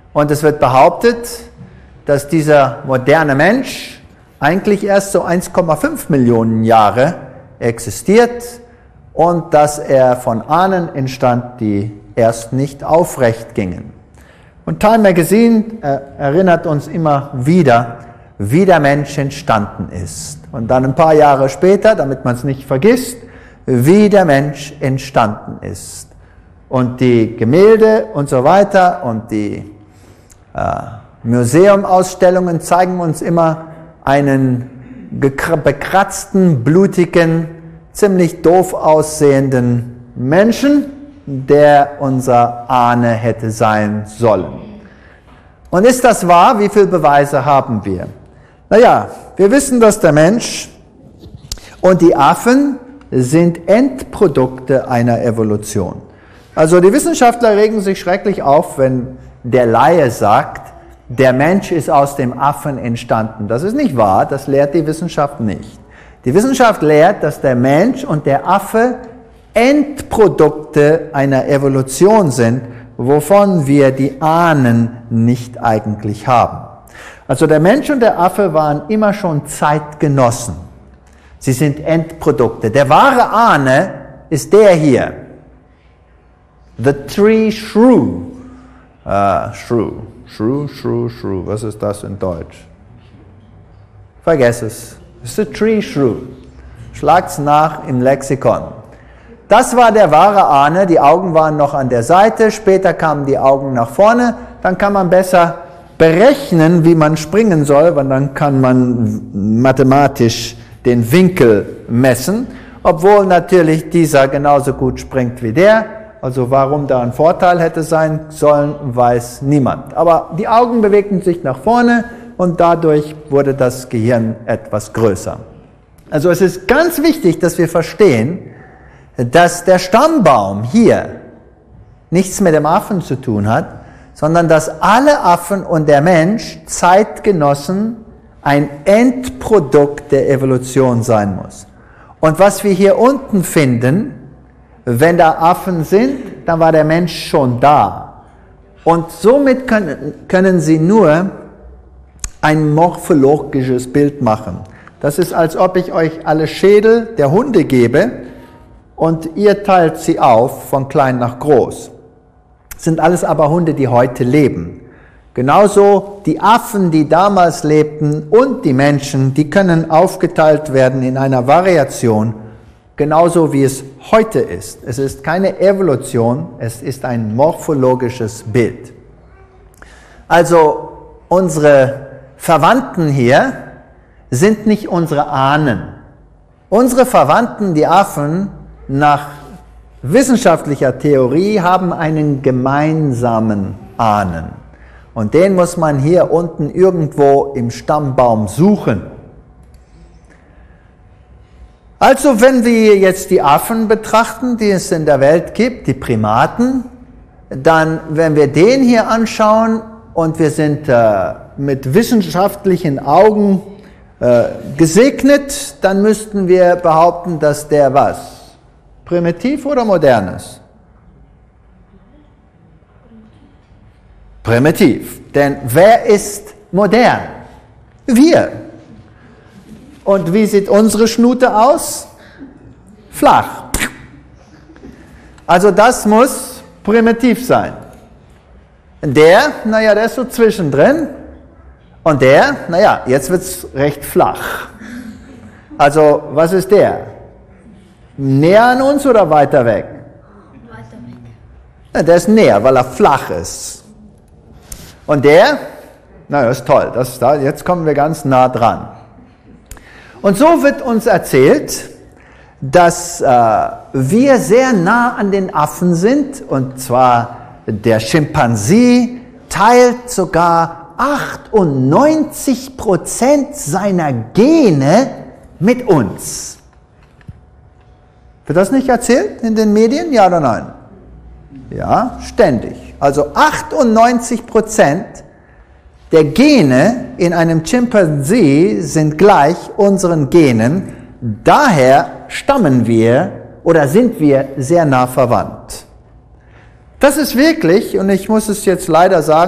Und es wird behauptet, dass dieser moderne Mensch eigentlich erst so 1,5 Millionen Jahre existiert und dass er von Ahnen entstand, die erst nicht aufrecht gingen. Und Time Magazine erinnert uns immer wieder, wie der Mensch entstanden ist. Und dann ein paar Jahre später, damit man es nicht vergisst, wie der Mensch entstanden ist. Und die Gemälde und so weiter und die Museumausstellungen zeigen uns immer einen bekratzten, blutigen, ziemlich doof aussehenden Menschen, der unser Ahne hätte sein sollen. Und ist das wahr? Wie viele Beweise haben wir? Naja, wir wissen, dass der Mensch und die Affen sind Endprodukte einer Evolution. Also die Wissenschaftler regen sich schrecklich auf, wenn der Laie sagt, der Mensch ist aus dem Affen entstanden. Das ist nicht wahr, das lehrt die Wissenschaft nicht. Die Wissenschaft lehrt, dass der Mensch und der Affe Endprodukte einer Evolution sind, wovon wir die Ahnen nicht eigentlich haben. Also der Mensch und der Affe waren immer schon Zeitgenossen. Sie sind Endprodukte. Der wahre Ahne ist der hier. The tree shrew. Shrew. Was ist das in Deutsch? Vergess es. Es ist the tree shrew. Schlagt's nach im Lexikon. Das war der wahre Ahne. Die Augen waren noch an der Seite. Später kamen die Augen nach vorne. Dann kann man besser berechnen, wie man springen soll, weil dann kann man mathematisch den Winkel messen, obwohl natürlich dieser genauso gut springt wie der. Also warum da ein Vorteil hätte sein sollen, weiß niemand. Aber die Augen bewegten sich nach vorne und dadurch wurde das Gehirn etwas größer. Also es ist ganz wichtig, dass wir verstehen, dass der Stammbaum hier nichts mit dem Affen zu tun hat, sondern dass alle Affen und der Mensch Zeitgenossen, ein Endprodukt der Evolution sein muss. Und was wir hier unten finden, wenn da Affen sind, dann war der Mensch schon da. Und somit können sie nur ein morphologisches Bild machen. Das ist, als ob ich euch alle Schädel der Hunde gebe und ihr teilt sie auf von klein nach groß. Das sind alles aber Hunde, die heute leben. Genauso die Affen, die damals lebten und die Menschen, die können aufgeteilt werden in einer Variation, genauso wie es heute ist. Es ist keine Evolution, es ist ein morphologisches Bild. Also unsere Verwandten hier sind nicht unsere Ahnen. Unsere Verwandten, die Affen, nach wissenschaftlicher Theorie haben einen gemeinsamen Ahnen. Und den muss man hier unten irgendwo im Stammbaum suchen. Also wenn wir jetzt die Affen betrachten, die es in der Welt gibt, die Primaten, dann, wenn wir den hier anschauen und wir sind mit wissenschaftlichen Augen gesegnet, dann müssten wir behaupten, dass der was? Primitiv oder modern ist? Primitiv. Denn wer ist modern? Wir. Und wie sieht unsere Schnute aus? Flach. Also das muss primitiv sein. Der, der ist so zwischendrin. Und der, jetzt wird es recht flach. Also was ist der? Näher an uns oder weiter weg? Weiter weg. Ja, der ist näher, weil er flach ist. Und der, das ist toll, jetzt kommen wir ganz nah dran. Und so wird uns erzählt, dass wir sehr nah an den Affen sind, und zwar der Schimpansie teilt sogar 98% seiner Gene mit uns. Wird das nicht erzählt in den Medien, ja oder nein? Ja, ständig. Also 98% der Gene in einem Chimpanzee sind gleich unseren Genen. Daher stammen wir oder sind wir sehr nah verwandt. Das ist wirklich, und ich muss es jetzt leider sagen,